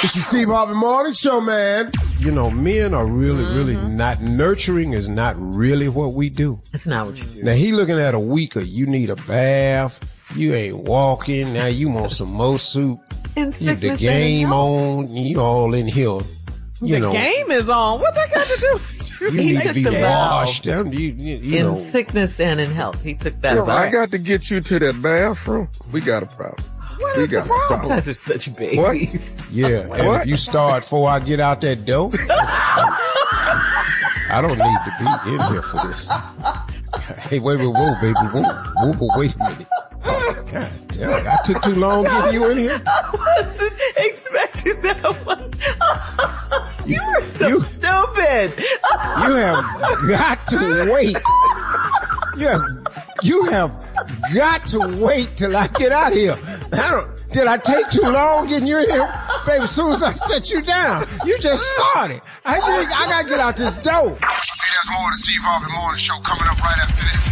This is Steve Harvey Morning Show, man. You know, men are really not, nurturing is not really what we do. That's not what you do. Now, he looking at a week of you need a bath, you ain't walking, now you want some more soup. The game on, you all in here. You know, game is on. What that got to do with you? You need to be washed. In sickness and in health. He took that. If I got to get you to that bathroom, we got a problem. What is the problem? You guys are such babies. What? Yeah. And if you start before I get out that door, I don't need to be in here for this. Hey, wait, whoa, baby. Whoa, wait a minute. Oh, God damn. I took too long getting you in here? I wasn't expecting that one. You are so stupid. You have got to wait. You have got to wait till I get out of here. Did I take too long getting you in here? Baby, as soon as I set you down, you just started. I got to get out this door. Hey, there's more of the Steve Harvey Morning Show coming up right after this.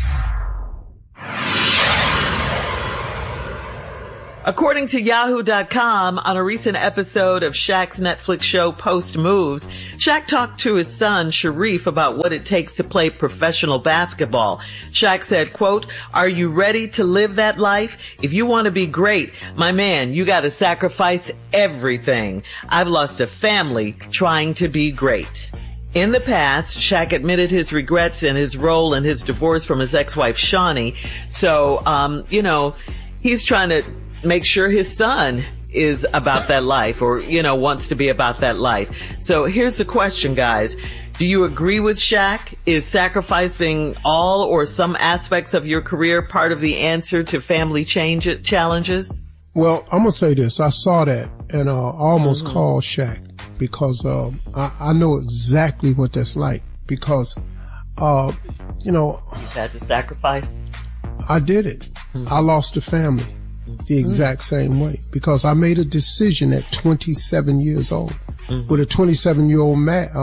According to Yahoo.com, on a recent episode of Shaq's Netflix show Post Moves, Shaq talked to his son, Sharif, about what it takes to play professional basketball. Shaq said, quote, "Are you ready to live that life? If you want to be great, my man, you got to sacrifice everything. I've lost a family trying to be great." In the past, Shaq admitted his regrets and his role in his divorce from his ex-wife, Shawnee. So, he's trying to make sure his son is about that life or, wants to be about that life. So here's the question, guys. Do you agree with Shaq? Is sacrificing all or some aspects of your career part of the answer to family challenges? Well, I'm going to say this. I saw that and I almost called Shaq because I know exactly what that's like because, You had to sacrifice? I did it. I lost a family. The exact same way because I made a decision at 27 years old with a 27-year-old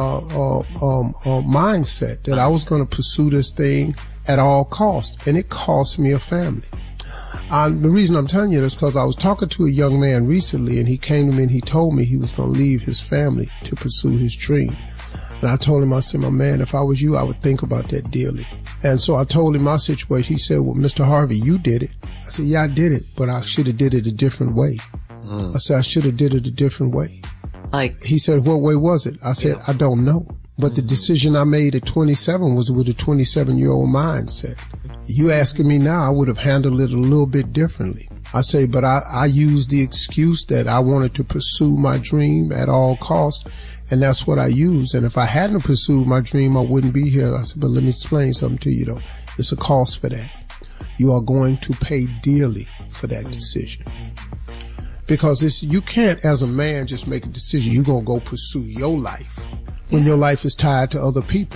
mindset that I was going to pursue this thing at all costs, and it cost me a family. The reason I'm telling you this is because I was talking to a young man recently, and he came to me and he told me he was going to leave his family to pursue his dream. And I told him, I said, my man, if I was you, I would think about that dearly. And so I told him my situation. He said, well, Mr. Harvey, you did it. I said, yeah, I did it, but I should have did it a different way. I said, I should have did it a different way. He said, what way was it? I said, I don't know. But the decision I made at 27 was with a 27-year-old mindset. You asking me now, I would have handled it a little bit differently. I say, but I used the excuse that I wanted to pursue my dream at all costs. And that's what I used. And if I hadn't pursued my dream, I wouldn't be here. I said, but let me explain something to you though. It's a cost for that. You are going to pay dearly for that decision. Because you can't, as a man, just make a decision. You're going to go pursue your life when your life is tied to other people.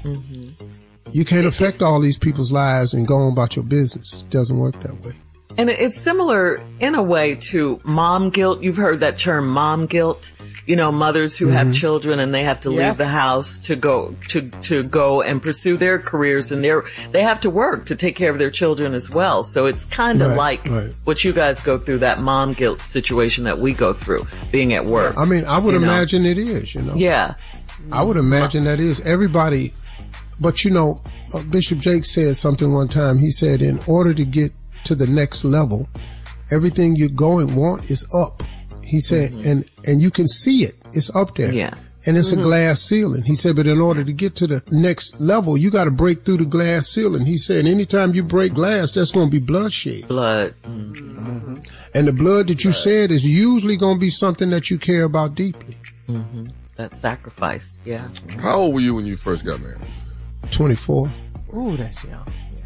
You can't affect all these people's lives and go on about your business. It doesn't work that way. And it's similar in a way to mom guilt. You've heard that term, mom guilt. Mothers who have children and they have to leave the house to go and pursue their careers, and they have to work to take care of their children as well. So it's kind of like what you guys go through, that mom guilt situation that we go through, being at work. I mean, I would imagine it is, Yeah. I would imagine that is. Everybody, but Bishop Jake said something one time. He said, in order to get to the next level, everything you want is up. He said, and you can see it. It's up there. Yeah. And it's a glass ceiling. He said, but in order to get to the next level, you got to break through the glass ceiling. He said, anytime you break glass, that's going to be bloodshed. Blood. And the blood that you said is usually going to be something that you care about deeply. That sacrifice. Yeah. How old were you when you first got married? 24. Ooh, that's young.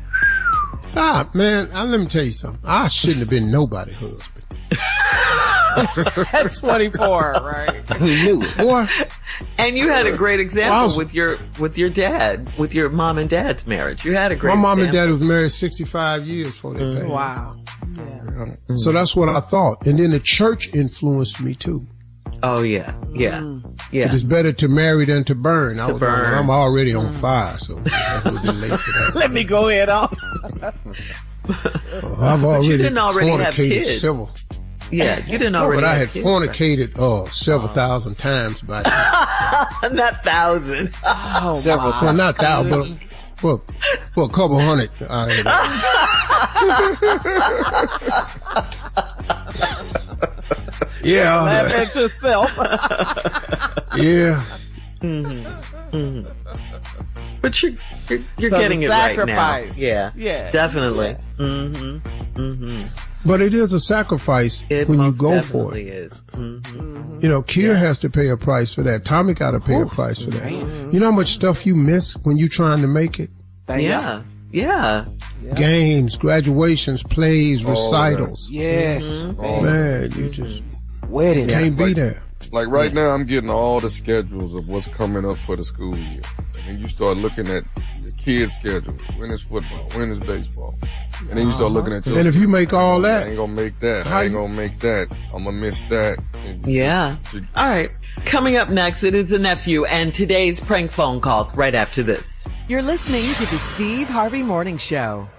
Ah, man, let me tell you something. I shouldn't have been nobody's husband. At 24, right? Who knew it? Boy. And you had a great example with your dad, with your mom and dad's marriage. You had a great My mom example. and dad was married 65 years before they passed. Wow. Yeah. So that's what I thought. And then the church influenced me too. Oh, yeah. It is better to marry than to burn. I'm already on fire, so that would be late for that. Let me go ahead on. I've already you didn't already have fornicated kids. several. Yeah, you didn't No, already. but I had have kids, fornicated several thousand times by then. right? Not thousand. Several Well, not thousand, but a couple hundred. Yeah. Laugh at yourself. Yeah. But you're So getting the it right now. sacrifice. Yeah. Yeah. Definitely. But it is a sacrifice It when you most go for definitely it. is. Mhm. You know, Kier has to pay a price for that. Tommy got to pay a price for that. You know how much stuff you miss when you're trying to make it? Yeah. Yeah. Games, graduations, plays, recitals. Yes. Man, you just Wedding. can't be there. Like right now, I'm getting all the schedules of what's coming up for the school year. And you start looking at the kids' schedule. When is football? When is baseball? And then you start looking at your And if you make all I that, ain't gonna make that. How I ain't you- gonna make that. I'm gonna miss that. And Yeah. All right. Coming up next, it is the nephew and today's prank phone call right after this. You're listening to the Steve Harvey Morning Show.